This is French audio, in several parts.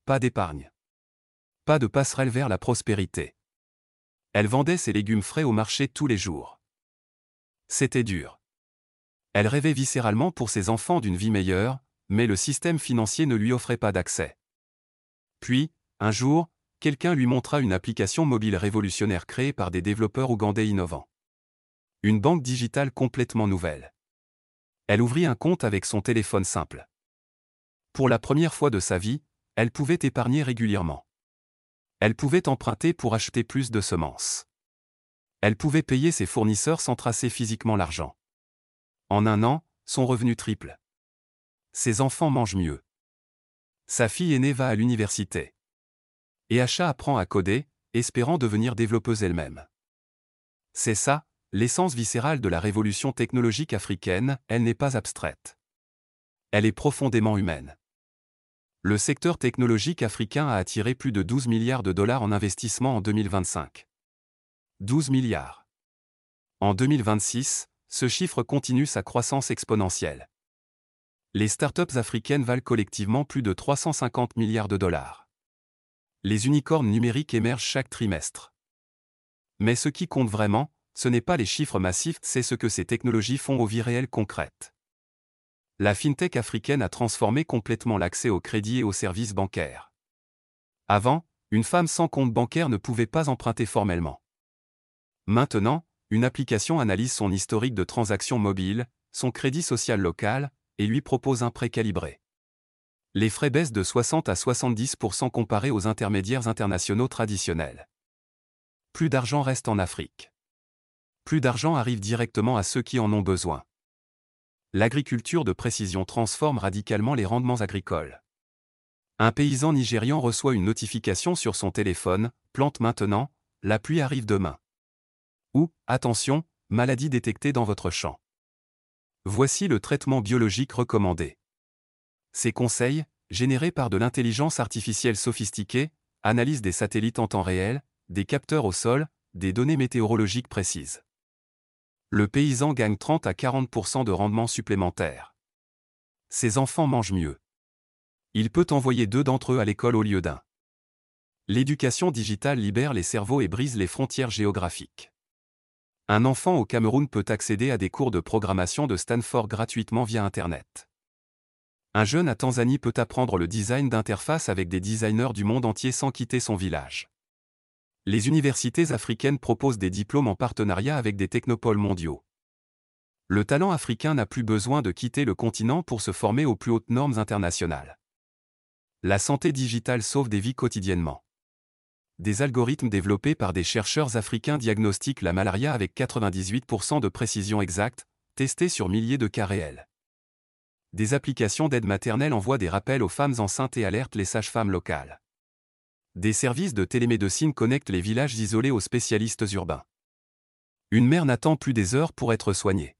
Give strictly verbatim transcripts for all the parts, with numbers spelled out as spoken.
pas d'épargne. Pas de passerelle vers la prospérité. Elle vendait ses légumes frais au marché tous les jours. C'était dur. Elle rêvait viscéralement pour ses enfants d'une vie meilleure, mais le système financier ne lui offrait pas d'accès. Puis, un jour, quelqu'un lui montra une application mobile révolutionnaire créée par des développeurs ougandais innovants. Une banque digitale complètement nouvelle. Elle ouvrit un compte avec son téléphone simple. Pour la première fois de sa vie, elle pouvait épargner régulièrement. Elle pouvait emprunter pour acheter plus de semences. Elle pouvait payer ses fournisseurs sans tracer physiquement l'argent. En un an, son revenu triple. Ses enfants mangent mieux. Sa fille aînée va à l'université. Et Asha apprend à coder, espérant devenir développeuse elle-même. C'est ça, l'essence viscérale de la révolution technologique africaine, elle n'est pas abstraite. Elle est profondément humaine. Le secteur technologique africain a attiré plus de douze milliards de dollars en investissement en deux mille vingt-cinq. douze milliards. En deux mille vingt-six, ce chiffre continue sa croissance exponentielle. Les startups africaines valent collectivement plus de trois cent cinquante milliards de dollars. Les unicornes numériques émergent chaque trimestre. Mais ce qui compte vraiment, ce n'est pas les chiffres massifs, c'est ce que ces technologies font aux vies réelles concrètes. La fintech africaine a transformé complètement l'accès au crédit et aux services bancaires. Avant, une femme sans compte bancaire ne pouvait pas emprunter formellement. Maintenant, une application analyse son historique de transactions mobiles, son crédit social local, et lui propose un prêt calibré. Les frais baissent de soixante à soixante-dix pour cent comparés aux intermédiaires internationaux traditionnels. Plus d'argent reste en Afrique. Plus d'argent arrive directement à ceux qui en ont besoin. L'agriculture de précision transforme radicalement les rendements agricoles. Un paysan nigérian reçoit une notification sur son téléphone, « Plante maintenant, la pluie arrive demain ». Ou, attention, maladie détectée dans votre champ. Voici le traitement biologique recommandé. Ces conseils, générés par de l'intelligence artificielle sophistiquée, analysent des satellites en temps réel, des capteurs au sol, des données météorologiques précises. Le paysan gagne trente à quarante pour cent de rendement supplémentaire. Ses enfants mangent mieux. Il peut envoyer deux d'entre eux à l'école au lieu d'un. L'éducation digitale libère les cerveaux et brise les frontières géographiques. Un enfant au Cameroun peut accéder à des cours de programmation de Stanford gratuitement via Internet. Un jeune à Tanzanie peut apprendre le design d'interface avec des designers du monde entier sans quitter son village. Les universités africaines proposent des diplômes en partenariat avec des technopoles mondiaux. Le talent africain n'a plus besoin de quitter le continent pour se former aux plus hautes normes internationales. La santé digitale sauve des vies quotidiennement. Des algorithmes développés par des chercheurs africains diagnostiquent la malaria avec quatre-vingt-dix-huit pour cent de précision exacte, testés sur milliers de cas réels. Des applications d'aide maternelle envoient des rappels aux femmes enceintes et alertent les sages-femmes locales. Des services de télémédecine connectent les villages isolés aux spécialistes urbains. Une mère n'attend plus des heures pour être soignée.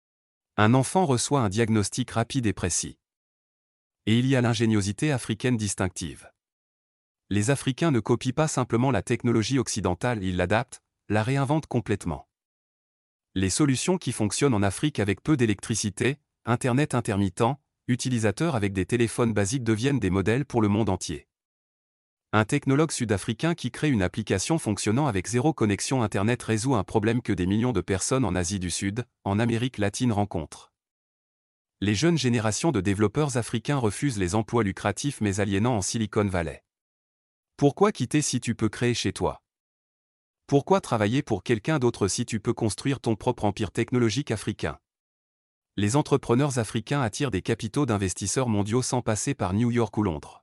Un enfant reçoit un diagnostic rapide et précis. Et il y a l'ingéniosité africaine distinctive. Les Africains ne copient pas simplement la technologie occidentale, ils l'adaptent, la réinventent complètement. Les solutions qui fonctionnent en Afrique avec peu d'électricité, Internet intermittent, utilisateurs avec des téléphones basiques deviennent des modèles pour le monde entier. Un technologue sud-africain qui crée une application fonctionnant avec zéro connexion Internet résout un problème que des millions de personnes en Asie du Sud, en Amérique latine rencontrent. Les jeunes générations de développeurs africains refusent les emplois lucratifs mais aliénants en Silicon Valley. Pourquoi quitter si tu peux créer chez toi? Pourquoi travailler pour quelqu'un d'autre si tu peux construire ton propre empire technologique africain? Les entrepreneurs africains attirent des capitaux d'investisseurs mondiaux sans passer par New York ou Londres.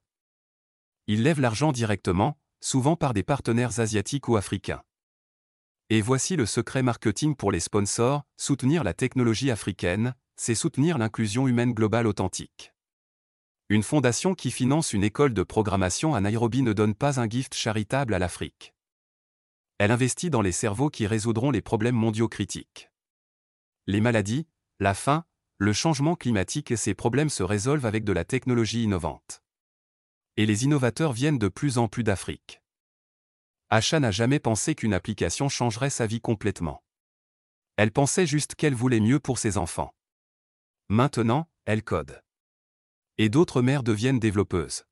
Ils lèvent l'argent directement, souvent par des partenaires asiatiques ou africains. Et voici le secret marketing pour les sponsors, soutenir la technologie africaine, c'est soutenir l'inclusion humaine globale authentique. Une fondation qui finance une école de programmation à Nairobi ne donne pas un gift charitable à l'Afrique. Elle investit dans les cerveaux qui résoudront les problèmes mondiaux critiques. Les maladies, la faim, le changement climatique et ces problèmes se résolvent avec de la technologie innovante. Et les innovateurs viennent de plus en plus d'Afrique. Asha n'a jamais pensé qu'une application changerait sa vie complètement. Elle pensait juste qu'elle voulait mieux pour ses enfants. Maintenant, elle code. Et d'autres mères deviennent développeuses.